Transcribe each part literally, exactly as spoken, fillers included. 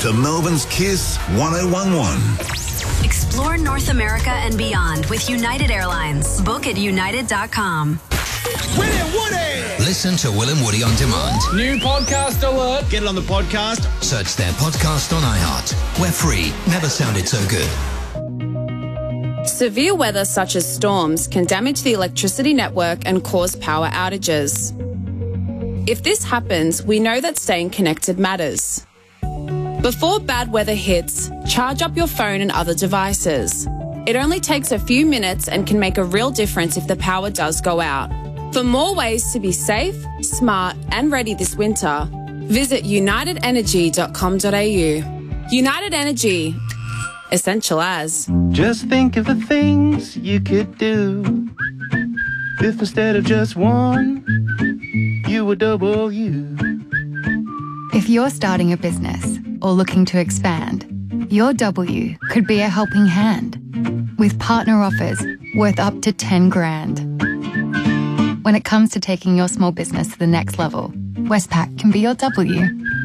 to Melbourne's Kiss one oh one point one. Explore North America and beyond with United Airlines. Book at united dot com. Will and Woody! Listen to Will and Woody on demand. New podcast alert. Get it on the podcast. Search their podcast on iHeart. We're free. Never sounded so good. Severe weather such as storms can damage the electricity network and cause power outages. If this happens, we know that staying connected matters. Before bad weather hits, charge up your phone and other devices. It only takes a few minutes and can make a real difference if the power does go out. For more ways to be safe, smart and ready this winter, visit united energy dot com dot a u. United Energy. Essential as. Just think of the things you could do if instead of just one, you were double you. If you're starting a business or looking to expand, your W could be a helping hand with partner offers worth up to ten grand. When it comes to taking your small business to the next level, Westpac can be your W.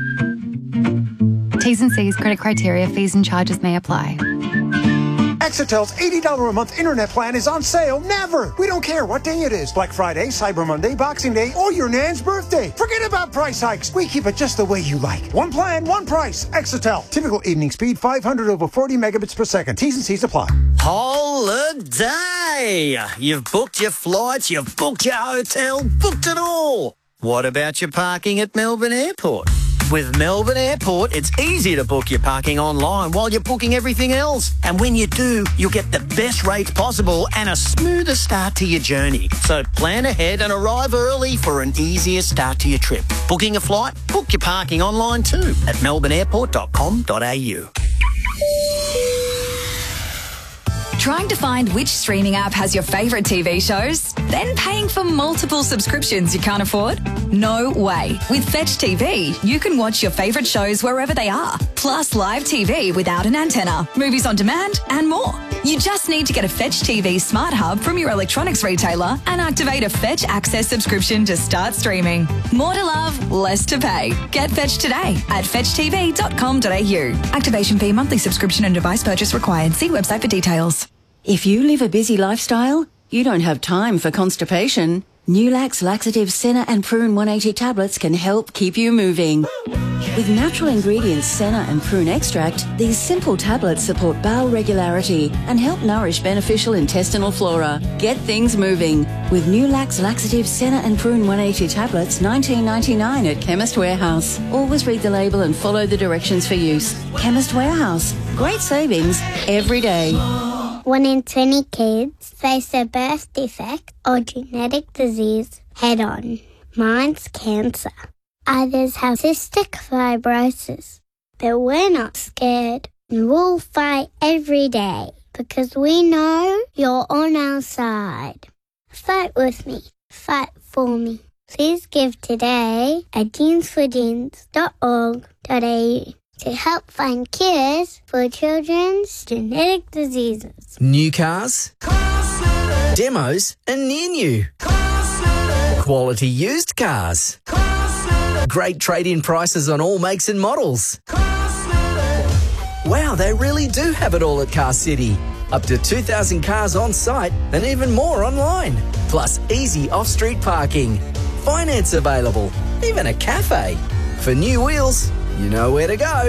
T's and C's, credit criteria, fees and charges may apply. Exetel's eighty dollars a month internet plan is on sale never. We don't care what day it is. Black Friday, Cyber Monday, Boxing Day, or your nan's birthday. Forget about price hikes. We keep it just the way you like. One plan, one price. Exetel. Typical evening speed, five hundred over forty megabits per second. T's and C's apply. Holiday! You've booked your flights, you've booked your hotel, booked it all. What about your parking at Melbourne Airport? With Melbourne Airport, it's easy to book your parking online while you're booking everything else. And when you do, you'll get the best rates possible and a smoother start to your journey. So plan ahead and arrive early for an easier start to your trip. Booking a flight? Book your parking online too at melbourne airport dot com dot a u. Trying to find which streaming app has your favourite T V shows? Then paying for multiple subscriptions you can't afford? No way. With Fetch T V, you can watch your favourite shows wherever they are, plus live T V without an antenna, movies on demand, and more. You just need to get a Fetch T V Smart Hub from your electronics retailer and activate a Fetch Access subscription to start streaming. More to love, less to pay. Get Fetch today at fetch t v dot com dot a u. Activation fee, monthly subscription and device purchase required. See website for details. If you live a busy lifestyle, you don't have time for constipation. Nulax Laxative Senna and Prune one eighty tablets can help keep you moving. With natural ingredients Senna and Prune extract, these simple tablets support bowel regularity and help nourish beneficial intestinal flora. Get things moving with Nulax Laxative Senna and Prune one eighty tablets, nineteen ninety-nine at Chemist Warehouse. Always read the label and follow the directions for use. Chemist Warehouse. Great savings every day. One in twenty kids face a birth defect or genetic disease head-on. Mine's cancer. Others have cystic fibrosis. But we're not scared. And we'll fight every day because we know you're on our side. Fight with me. Fight for me. Please give today at jeans for jeans dot org dot a u. to help find cures for children's genetic diseases. New cars, demos and near new. Quality used cars. Great trade-in prices on all makes and models. Wow, they really do have it all at Car City. Up to two thousand cars on site and even more online. Plus easy off-street parking. Finance available. Even a cafe. For new wheels, you know where to go.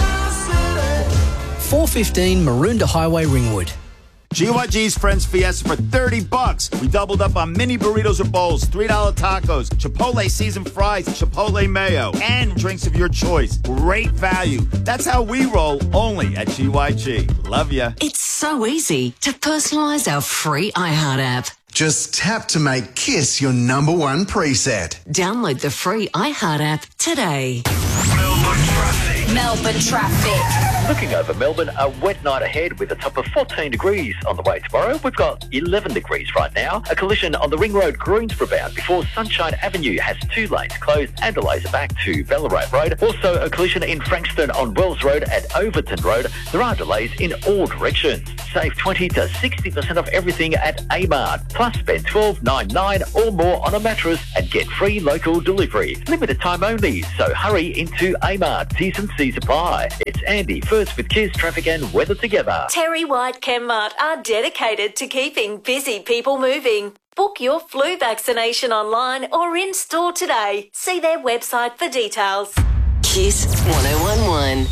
four fifteen Maroondah Highway, Ringwood. G Y G's Friends Fiesta for thirty bucks. We doubled up on mini burritos or bowls, three dollar tacos, Chipotle seasoned fries, Chipotle mayo, and drinks of your choice. Great value. That's how we roll, only at G Y G. Love ya. It's so easy to personalise our free iHeart app. Just tap to make Kiss your number one preset. Download the free iHeart app today. Melbourne traffic. Melbourne traffic. Looking over Melbourne, a wet night ahead with a top of fourteen degrees on the way tomorrow. We've got eleven degrees right now. A collision on the Ring Road Greensboro bound before Sunshine Avenue has two lanes closed and delays are back to Ballarat Road. Also a collision in Frankston on Wells Road at Overton Road. There are delays in all directions. Save twenty to sixty percent off everything at Amart. Plus spend twelve dollars ninety-nine or more on a mattress and get free local delivery. Limited time only, so hurry into Amart. T's and C's apply. It's Andy, first with Kiss, traffic and weather together. Terry White Chemmart are dedicated to keeping busy people moving. Book your flu vaccination online or in store today. See their website for details. Kiss one oh one one.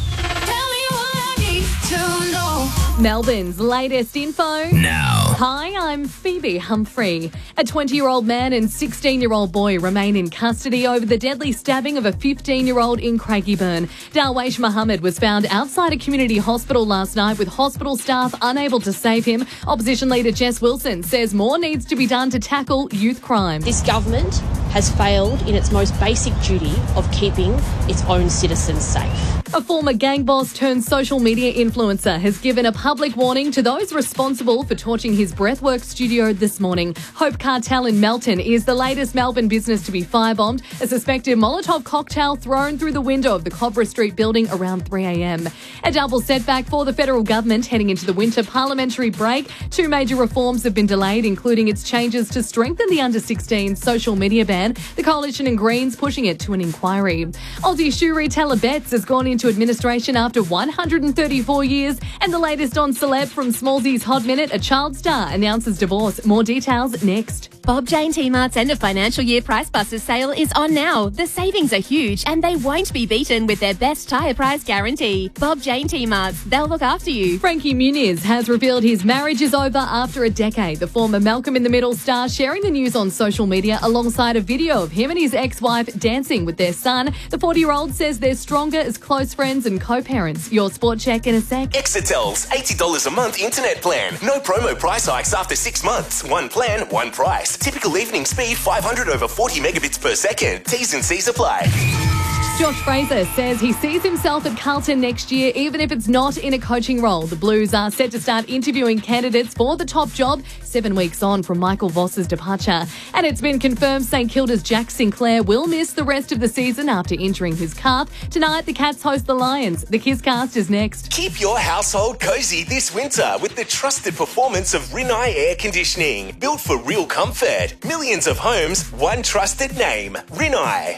Melbourne's latest info now. Hi, I'm Phoebe Humphrey. A twenty-year-old man and sixteen-year-old boy remain in custody over the deadly stabbing of a fifteen-year-old in Craigieburn. Darwish Mohammed was found outside a community hospital last night with hospital staff unable to save him. Opposition leader Jess Wilson says more needs to be done to tackle youth crime. This government has failed in its most basic duty of keeping its own citizens safe. A former gang boss turned social media influencer has given a public warning to those responsible for torching his breathwork studio this morning. Hope Cartel in Melton is the latest Melbourne business to be firebombed. A suspected Molotov cocktail thrown through the window of the Cobra Street building around three a m. A double setback for the federal government heading into the winter parliamentary break. Two major reforms have been delayed, including its changes to strengthen the under sixteen social media ban. The Coalition and Greens pushing it to an inquiry. Aussie shoe retailer Betts has gone into administration after one hundred thirty-four years. And the latest on celeb from Smallsy's Hot Minute, a child star announces divorce. More details next. Bob Jane T-Mart's end of financial year Price Busters sale is on now. The savings are huge and they won't be beaten with their best tyre price guarantee. Bob Jane T-Mart's, they'll look after you. Frankie Muniz has revealed his marriage is over after a decade. The former Malcolm in the Middle star sharing the news on social media alongside a video of him and his ex-wife dancing with their son. The forty-year-old says they're stronger as close friends and co-parents. Your sport check in a sec. Exetel's eighty dollars a month internet plan. No promo price hikes after six months. One plan, one price. Typical evening speed five hundred over forty megabits per second. T's and C's apply. Josh Fraser says he sees himself at Carlton next year, even if it's not in a coaching role. The Blues are set to start interviewing candidates for the top job seven weeks on from Michael Voss's departure. And it's been confirmed St Kilda's Jack Sinclair will miss the rest of the season after injuring his calf. Tonight, the Cats host the Lions. The Kisscast is next. Keep your household cosy this winter with the trusted performance of Rinnai Air Conditioning. Built for real comfort. Millions of homes, one trusted name. Rinnai.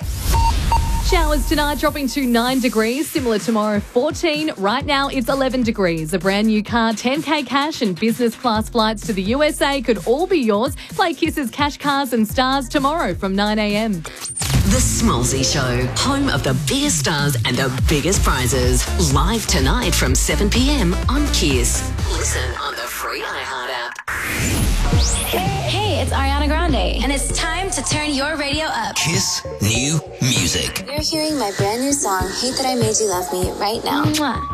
Showers tonight dropping to nine degrees, similar tomorrow fourteen. Right now it's eleven degrees. A brand new car, ten K cash and business class flights to the U S A could all be yours. Play Kiss's Cash Cars and Stars tomorrow from nine a m. The Smallsy Show, home of the biggest stars and the biggest prizes. Live tonight from seven p m on Kiss. Listen on the free iHeart app. Hey, it's Ariana Grande, and it's time to turn your radio up. Kiss New Music. You're hearing my brand new song, Hate That I Made You Love Me, right now. Mwah.